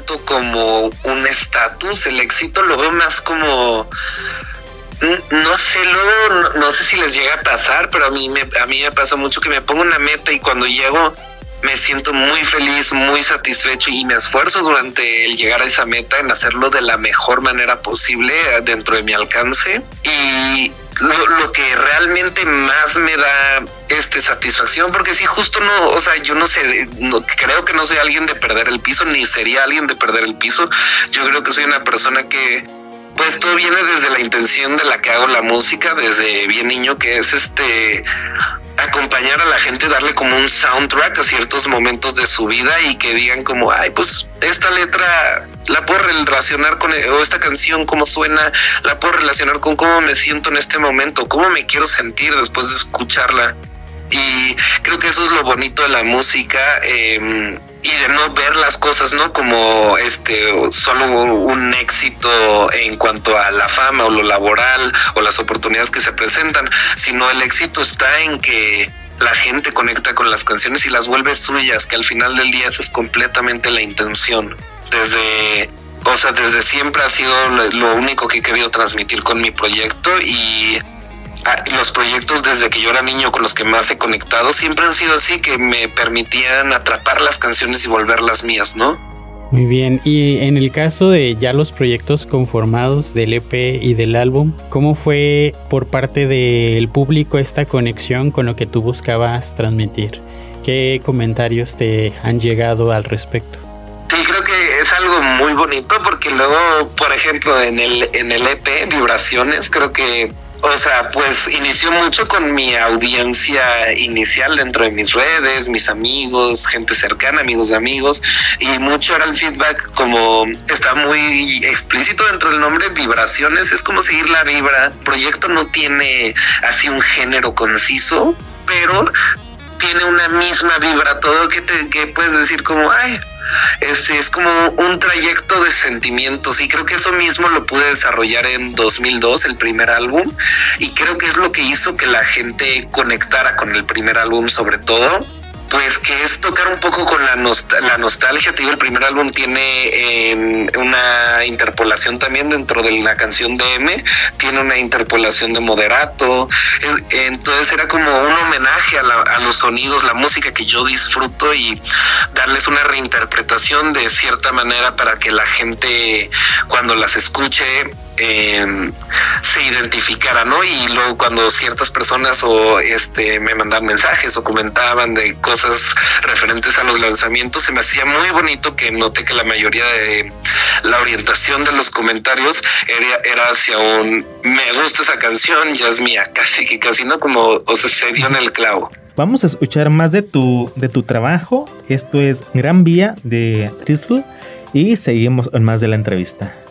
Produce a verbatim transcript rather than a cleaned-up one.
tanto como un estatus. El éxito lo veo más como, no sé, luego no, no sé si les llega a pasar, pero a mí me a mí me pasa mucho que me pongo una meta y cuando llego me siento muy feliz, muy satisfecho y me esfuerzo durante el llegar a esa meta en hacerlo de la mejor manera posible dentro de mi alcance. Y lo, lo que realmente más me da este satisfacción, porque si justo no, o sea, yo no sé, no, creo que no soy alguien de perder el piso, ni sería alguien de perder el piso. Yo creo que soy una persona que, pues todo viene desde la intención de la que hago la música, desde bien niño, que es este acompañar a la gente, darle como un soundtrack a ciertos momentos de su vida y que digan como, ay, pues esta letra la puedo relacionar con, o esta canción cómo suena, la puedo relacionar con cómo me siento en este momento, cómo me quiero sentir después de escucharla. Y creo que eso es lo bonito de la música, eh, y de no ver las cosas, ¿no?, como este solo un éxito en cuanto a la fama o lo laboral o las oportunidades que se presentan, sino el éxito está en que la gente conecta con las canciones y las vuelve suyas, que al final del día esa es completamente la intención. Desde, o sea, desde siempre ha sido lo único que he querido transmitir con mi proyecto, y los proyectos desde que yo era niño con los que más he conectado siempre han sido así, que me permitían atrapar las canciones y volverlas mías, ¿no? Muy bien, y en el caso de ya los proyectos conformados del E P y del álbum, ¿cómo fue por parte del público esta conexión con lo que tú buscabas transmitir? ¿Qué comentarios te han llegado al respecto? Sí, creo que es algo muy bonito porque luego, por ejemplo, en el, en el E P, Vibraciones, creo que, o sea, pues inició mucho con mi audiencia inicial dentro de mis redes, mis amigos, gente cercana, amigos de amigos, y mucho era el feedback, como está muy explícito dentro del nombre, Vibraciones, es como seguir la vibra. El proyecto no tiene así un género conciso, pero tiene una misma vibra, todo que te que puedes decir como, ay, este es como un trayecto de sentimientos, y creo que eso mismo lo pude desarrollar en dos mil dos, el primer álbum, y creo que es lo que hizo que la gente conectara con el primer álbum, sobre todo, pues que es tocar un poco con la, nost- la nostalgia. Te digo, el primer álbum tiene eh, una interpolación también dentro de la canción de M, tiene una interpolación de Moderato, es, entonces era como un homenaje a, la, a los sonidos, la música que yo disfruto, y darles una reinterpretación de cierta manera para que la gente cuando las escuche Eh, se identificara, ¿no? Y luego cuando ciertas personas o este me mandaban mensajes o comentaban de cosas referentes a los lanzamientos, se me hacía muy bonito que noté que la mayoría de la orientación de los comentarios era, era hacia un me gusta esa canción, ya es mía, casi que casi, ¿no? Como, o sea, se dio en el clavo. Vamos a escuchar más de tu, de tu trabajo. Esto es Gran Vía de Drizzle y seguimos en más de la entrevista.